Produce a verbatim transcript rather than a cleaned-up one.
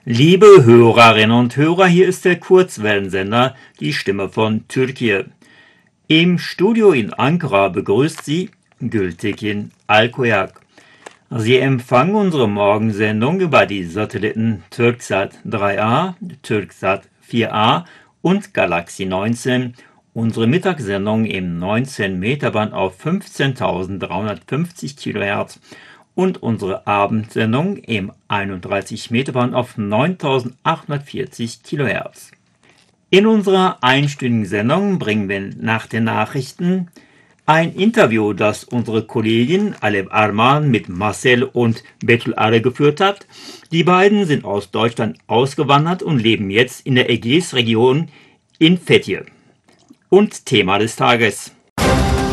Liebe Hörerinnen und Hörer, hier ist der Kurzwellensender Die Stimme von Türkei. Im Studio in Ankara begrüßt Sie Gültekin Alkoyak. Sie empfangen unsere Morgensendung über die Satelliten Türksat drei A, Türksat vier A und Galaxy neunzehn. Unsere Mittagssendung im neunzehn Meter Band auf fünfzehntausenddreihundertfünfzig Kilohertz und unsere Abendsendung im einunddreißig Meter Band auf neuntausendachthundertvierzig Kilohertz. In unserer einstündigen Sendung bringen wir nach den Nachrichten ein Interview, das unsere Kollegin Alev Arman mit Marcel und Betül Arı geführt hat. Die beiden sind aus Deutschland ausgewandert und leben jetzt in der Ägäisregion in Fethiye. Und Thema des Tages: